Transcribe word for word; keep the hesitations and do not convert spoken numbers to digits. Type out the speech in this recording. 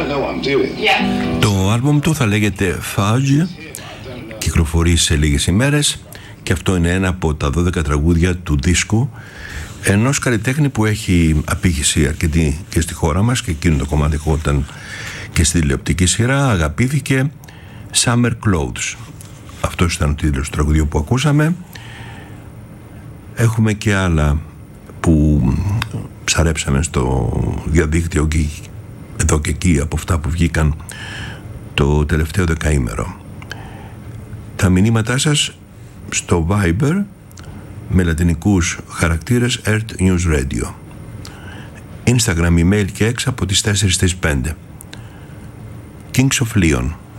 Yeah. Το άλμπουμ του θα λέγεται Fudge, κυκλοφορεί σε λίγες ημέρες και αυτό είναι ένα από τα δώδεκα τραγούδια του δίσκου ενός καλλιτέχνη που έχει απήχηση αρκετή και στη χώρα μας, και εκείνο το κομμάτι όταν και στη τηλεοπτική σειρά αγαπήθηκε, Summer Clothes. Αυτός ήταν ο τίτλος του τραγουδιού που ακούσαμε. Έχουμε και άλλα που ψαρέψαμε στο διαδίκτυο και εδώ και εκεί από αυτά που βγήκαν το τελευταίο δεκαήμερο. Τα μηνύματά σας στο Viber με λατινικούς χαρακτήρες Earth News Radio, Instagram, email και έξω από τις τέσσερις στις πέντε. Kings of Leon.